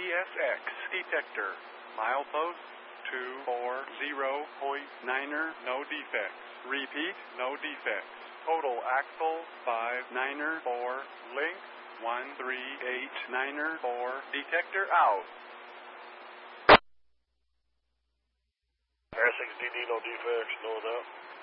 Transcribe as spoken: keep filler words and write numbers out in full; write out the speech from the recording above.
S X detector. Milepost two four zero point niner, no defects. Repeat, no defects. Total axle five niner four, link one three eight niner four, detector out. R six D D, no defects, no doubt.